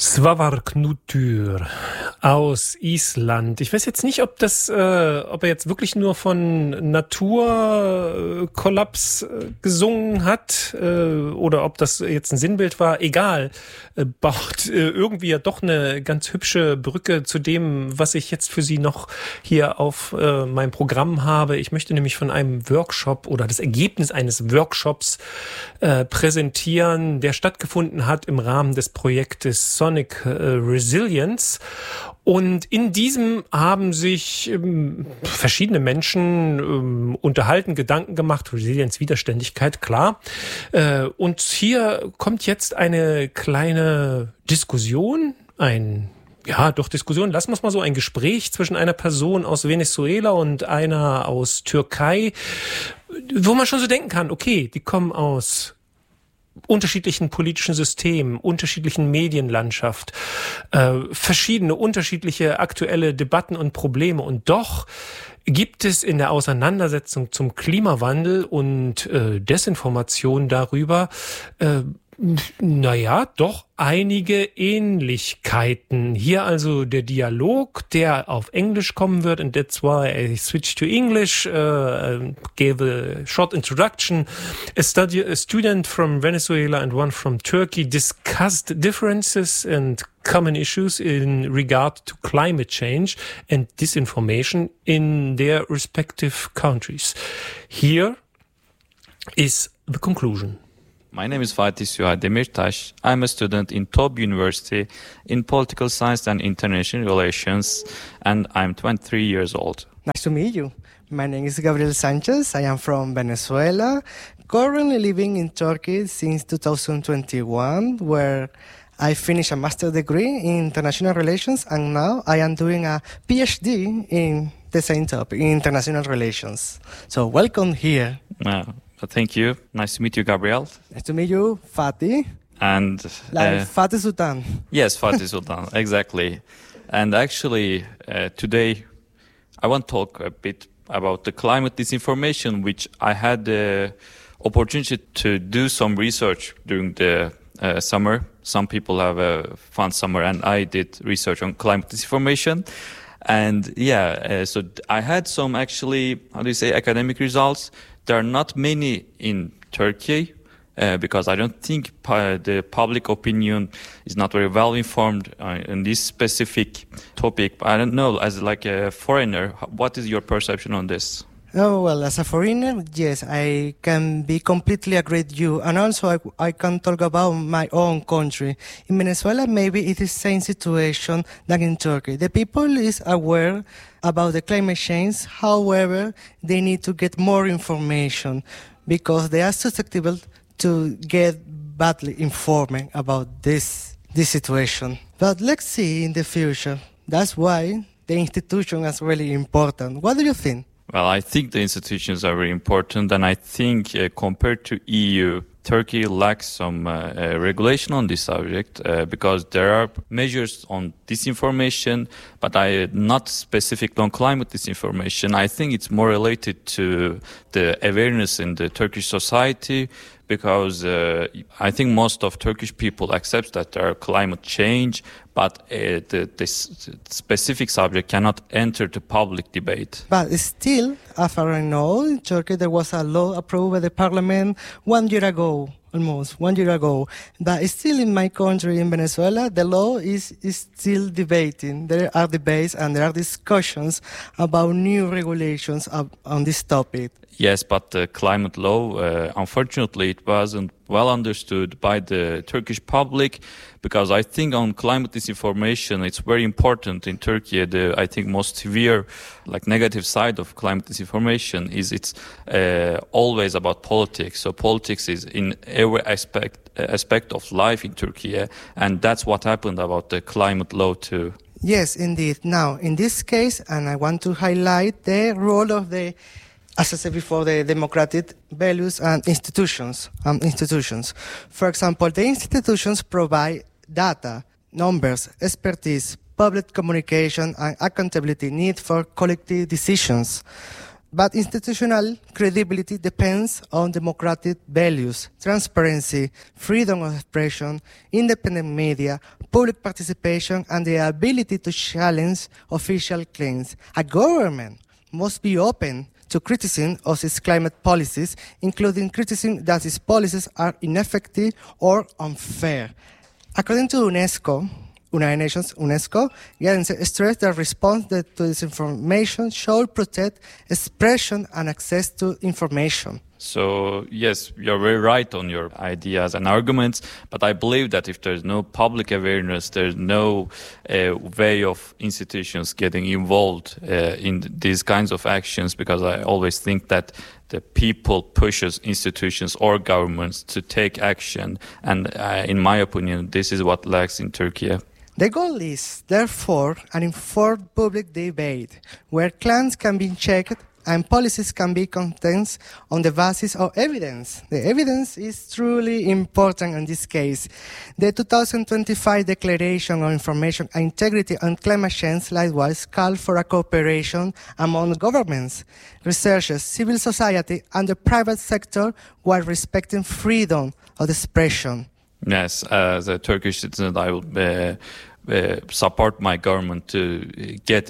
Svavar Knútur aus Island. Ich weiß jetzt nicht, ob er jetzt wirklich nur von Naturkollaps gesungen hat oder ob das jetzt ein Sinnbild war. Egal, baut irgendwie ja doch eine ganz hübsche Brücke zu dem, was ich jetzt für Sie noch hier auf meinem Programm habe. Ich möchte nämlich von einem Workshop oder das Ergebnis eines Workshops präsentieren, der stattgefunden hat im Rahmen des Projektes Sonic Resilience. Und in diesem haben sich verschiedene Menschen unterhalten, Gedanken gemacht, Resilienz, Widerständigkeit, klar. Und hier kommt jetzt eine kleine Diskussion, Diskussion, lassen wir es mal so, ein Gespräch zwischen einer Person aus Venezuela und einer aus Türkei, wo man schon so denken kann, okay, die kommen aus unterschiedlichen politischen Systemen, unterschiedlichen Medienlandschaft, verschiedene unterschiedliche aktuelle Debatten und Probleme. Und doch gibt es in der Auseinandersetzung zum Klimawandel und Desinformation darüber doch einige Ähnlichkeiten. Hier also der Dialog, der auf Englisch kommen wird, and that's why I switched to English, gave a short introduction. A student from Venezuela and one from Turkey discussed differences and common issues in regard to climate change and disinformation in their respective countries. Here is the conclusion. My name is Fatih Suha Demirtaş. I'm a student in TOB University in Political Science and International Relations, and I'm 23 years old. Nice to meet you. My name is Gabriel Sanchez. I am from Venezuela, currently living in Turkey since 2021, where I finished a master's degree in international relations, and now I am doing a PhD in the same topic, in international relations. So welcome here. Thank you. Nice to meet you, Gabriel. Nice to meet you, Fatih. And Fatih Sultan. Yes, Fatih Sultan, exactly. And actually, today I want to talk a bit about the climate disinformation, which I had the opportunity to do some research during the summer. Some people have a fun summer, and I did research on climate disinformation. And so I had some academic results. There are not many in Turkey because I don't think the public opinion is not very well informed in this specific topic. I don't know, as like a foreigner, what is your perception on this? Oh, well, as a foreigner, yes, I can be completely agree with you. And also I can talk about my own country. In Venezuela, maybe it is the same situation than in Turkey. The people is aware about the climate change. However, they need to get more information because they are susceptible to get badly informed about this situation. But let's see in the future. That's why the institution is really important. What do you think? Well, I think the institutions are very important, and I think compared to EU, Turkey lacks some regulation on this subject because there are measures on disinformation, but not specific on climate disinformation. I think it's more related to the awareness in the Turkish society because I think most of Turkish people accept that there are climate change, but the specific subject cannot enter the public debate. But still, as far as I know, in Turkey there was a law approved by the parliament 1 year ago, almost 1 year ago. But still in my country, in Venezuela, the law is still debating. There are debates and there are discussions about new regulations on this topic. Yes, but the climate law, unfortunately, it wasn't well understood by the Turkish public because I think on climate disinformation, it's very important in Turkey. I think most severe, negative side of climate disinformation is it's always about politics. So politics is in every aspect of life in Turkey, and that's what happened about the climate law too. Yes, indeed. Now, in this case, and I want to highlight the role of as I said before, the democratic values and institutions. For example, the institutions provide data, numbers, expertise, public communication, and accountability need for collective decisions. But institutional credibility depends on democratic values, transparency, freedom of expression, independent media, public participation, and the ability to challenge official claims. A government must be open to criticism of its climate policies, including criticism that its policies are ineffective or unfair. According to UNESCO, United Nations, UNESCO, Guidance stressed that response to disinformation should protect expression and access to information. So, yes, you're very right on your ideas and arguments, but I believe that if there's no public awareness, there's no way of institutions getting involved in these kinds of actions, because I always think that the people pushes institutions or governments to take action, and in my opinion, this is what lacks in Turkey. The goal is, therefore, an informed public debate where claims can be checked and policies can be contested on the basis of evidence. The evidence is truly important in this case. The 2025 Declaration on Information Integrity and Climate Change likewise called for a cooperation among governments, researchers, civil society, and the private sector while respecting freedom of expression. Yes, as a Turkish citizen, I will support my government to get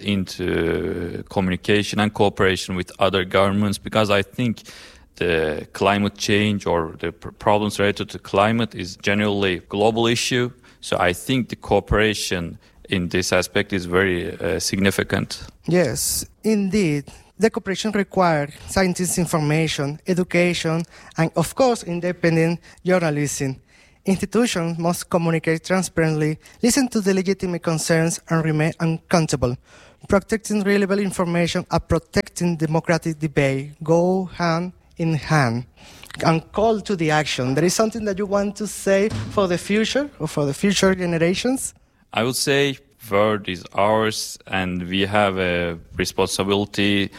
into communication and cooperation with other governments, because I think the climate change or the problems related to climate is generally a global issue. So I think the cooperation in this aspect is very significant. Yes, indeed. The cooperation requires scientific information, education, and of course, independent journalism. Institutions must communicate transparently, listen to the legitimate concerns, and remain accountable. Protecting reliable information and protecting democratic debate go hand in hand. And call to the action. There is something that you want to say for the future or for the future generations? I would say word is ours, and we have a responsibility.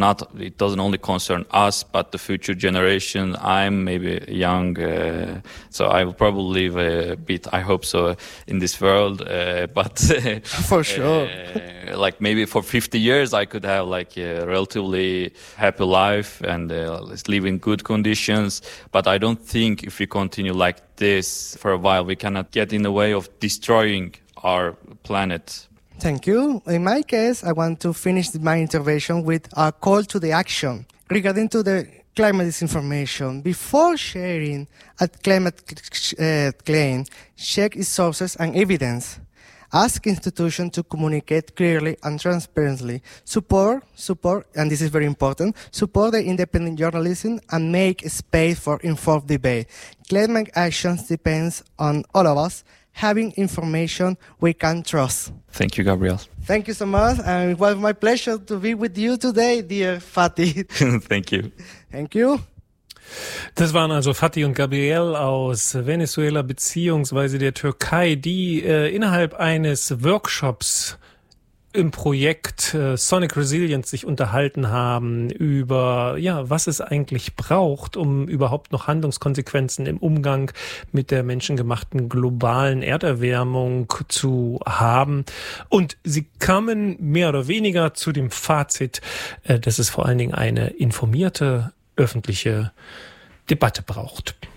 It doesn't only concern us, but the future generation. I'm maybe young, so I will probably live a bit, I hope so, in this world. But for sure, like maybe for 50 years, I could have like a relatively happy life and live in good conditions. But I don't think if we continue like this for a while, we cannot get in the way of destroying our planet. Thank you. In my case, I want to finish my intervention with a call to the action regarding to the climate disinformation. Before sharing a climate claim, check its sources and evidence. Ask institutions to communicate clearly and transparently. Support, and this is very important, support the independent journalism and make space for informed debate. Climate actions depends on all of us having information we can trust. Thank you, Gabriel. Thank you so much, and it was my pleasure to be with you today, dear Fatih. Thank you. Thank you. Das waren also Fatih und Gabriel aus Venezuela beziehungsweise der Türkei, die innerhalb eines Workshops im Projekt Sonic Resilience sich unterhalten haben über, was es eigentlich braucht, um überhaupt noch Handlungskonsequenzen im Umgang mit der menschengemachten globalen Erderwärmung zu haben. Und sie kamen mehr oder weniger zu dem Fazit, dass es vor allen Dingen eine informierte öffentliche Debatte braucht.